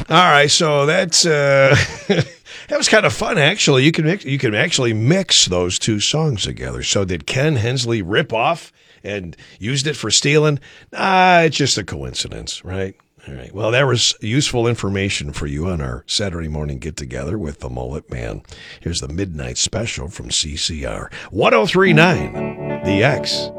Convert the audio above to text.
All right, so that's that was kind of fun, actually. You can actually mix those two songs together. So did Ken Hensley rip off and used it for stealing? It's just a coincidence, right? All right. Well, that was useful information for you on our Saturday morning get-together with the Mullet Man. Here's the Midnight Special from CCR 103.9, The X.